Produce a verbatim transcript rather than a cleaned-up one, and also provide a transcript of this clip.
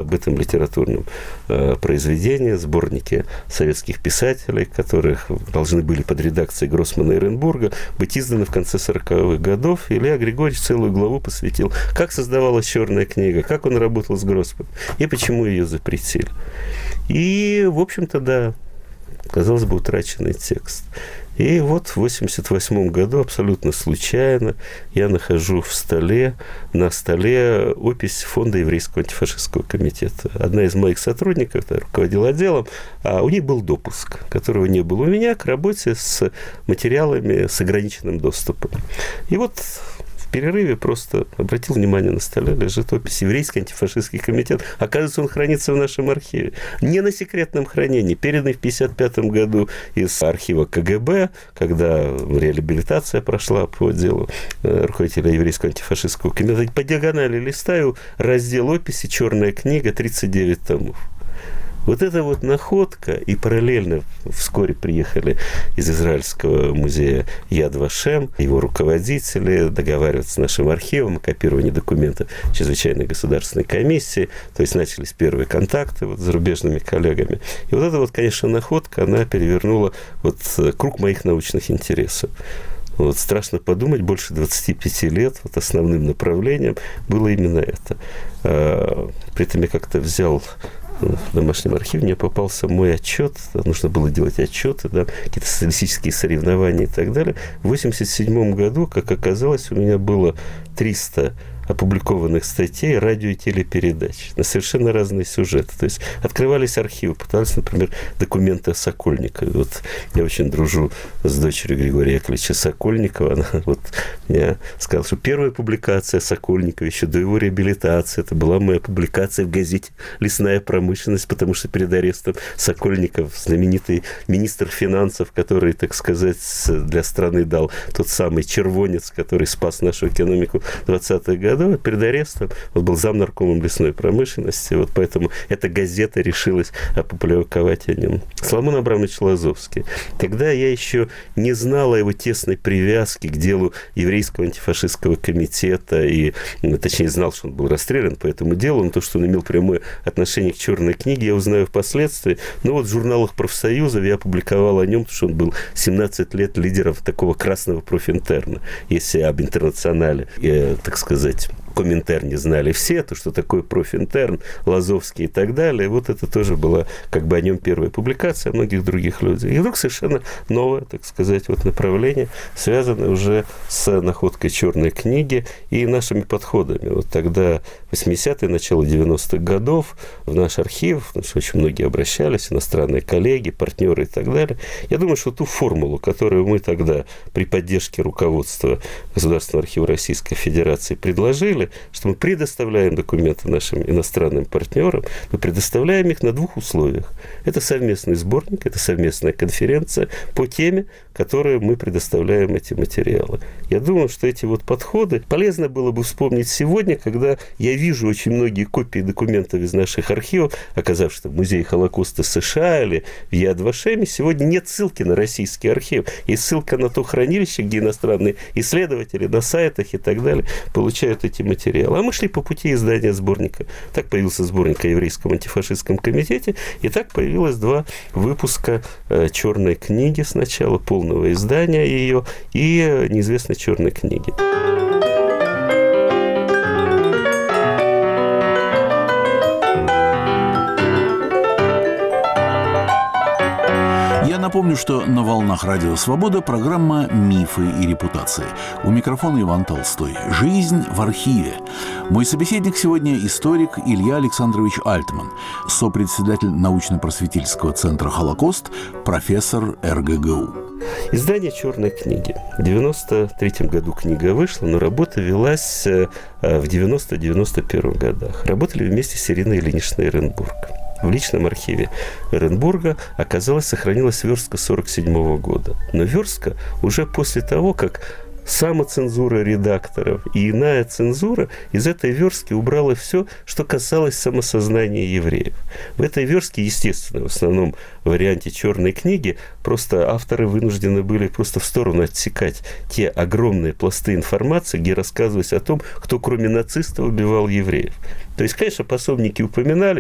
об этом литературном э, произведении, сборнике советских писателей, которых должны были под редакцией Гроссмана и Эренбурга быть изданы в конце сороковых годов. Илья Григорьевич целую главу посвятил, как создавалась «Черная книга», как он работал с Гроссманом и почему ее запретили. И, в общем-то, да, казалось бы, утраченный текст. И вот в восемьдесят восьмом году абсолютно случайно я нахожу в столе, на столе опись Фонда Еврейского антифашистского комитета. Одна из моих сотрудников, руководила отделом, а у них был допуск, которого не было у меня, к работе с материалами с ограниченным доступом. И вот в перерыве просто обратил внимание, на столе лежит опись «Еврейский антифашистский комитет». Оказывается, он хранится в нашем архиве. Не на секретном хранении, переданный в пятьдесят пятом году из архива ка гэ бэ, когда реабилитация прошла по делу руководителя Еврейского антифашистского комитета. По диагонали листаю раздел описи «Черная книга», тридцать девять томов. Вот эта вот находка, и параллельно вскоре приехали из Израильского музея Яд Вашем, его руководители, договариваться с нашим архивом о копировании документов Чрезвычайной государственной комиссии, то есть начались первые контакты вот с зарубежными коллегами. И вот эта вот, конечно, находка, она перевернула вот круг моих научных интересов. Вот страшно подумать, больше двадцати пяти лет вот основным направлением было именно это. При этом я как-то взял в домашнем архиве, мне попался мой отчет, нужно было делать отчеты, да, какие-то социалистические соревнования и так далее. В восемьдесят седьмом году, как оказалось, у меня было триста опубликованных статей, радио и телепередач на совершенно разные сюжеты. То есть открывались архивы, пытались, например, документы о Сокольникове. Вот я очень дружу с дочерью Григория Яковлевича Сокольникова. Она вот мне сказала, что первая публикация о Сокольникове еще до его реабилитации, это была моя публикация в газете «Лесная промышленность», потому что перед арестом Сокольников, знаменитый министр финансов, который, так сказать, для страны дал тот самый червонец, который спас нашу экономику в двадцатых годах, перед арестом он был замнаркомом лесной промышленности, вот поэтому эта газета решилась опубликовать о нем. Соломон Абрамович Лазовский. Тогда я еще не знал о его тесной привязке к делу Еврейского антифашистского комитета, и, точнее, знал, что он был расстрелян по этому делу, но то, что он имел прямое отношение к «Черной книге», я узнаю впоследствии. Но вот в журналах профсоюзов я опубликовал о нем, потому что он был семнадцать лет лидером такого красного профинтерна, если об интернационале, я, так сказать, Коминтерне знали все, то, что такое профинтерн, Лазовский и так далее. Вот это тоже была как бы о нем первая публикация, о многих других людях. И вдруг совершенно новое, так сказать, вот направление, связанное уже с находкой «Черной книги» и нашими подходами. Вот тогда, восьмидесятые, начало девяностых годов, в наш архив, потому что очень многие обращались, иностранные коллеги, партнеры и так далее. Я думаю, что ту формулу, которую мы тогда при поддержке руководства Государственного архива Российской Федерации предложили, что мы предоставляем документы нашим иностранным партнерам, мы предоставляем их на двух условиях. Это совместный сборник, это совместная конференция по теме, которой мы предоставляем эти материалы. Я думаю, что эти вот подходы полезно было бы вспомнить сегодня, когда я вижу очень многие копии документов из наших архивов, оказавшихся в Музее Холокоста США или в Яд Вашеме. Сегодня нет ссылки на российский архив, есть ссылка на то хранилище, где иностранные исследователи на сайтах и так далее получают эти материалы. А мы шли по пути издания сборника. Так появился сборник о Еврейском антифашистском комитете, и так появилось два выпуска «Черной книги» сначала, полного издания ее, и неизвестной «Черной книги». Напомню, что на волнах Радио Свобода программа «Мифы и репутации». У микрофона Иван Толстой. Жизнь в архиве. Мой собеседник сегодня историк Илья Александрович Альтман, сопредседатель научно-просветительского центра «Холокост», профессор эр гэ гэ у. Издание «Черной книги». В девяносто третьем году книга вышла, но работа велась в девяносто-девяносто первых годах. Работали вместе с Ириной Ильиничной Эренбург. В личном архиве Эренбурга оказалось, сохранилась верстка сорок седьмого года. Но верстка уже после того, как самоцензура редакторов и иная цензура из этой верстки убрала все, что касалось самосознания евреев. В этой верстке, естественно, в основном варианте «Черной книги», просто авторы вынуждены были просто в сторону отсекать те огромные пласты информации, где рассказывалось о том, кто кроме нацистов убивал евреев. То есть, конечно, пособники упоминали,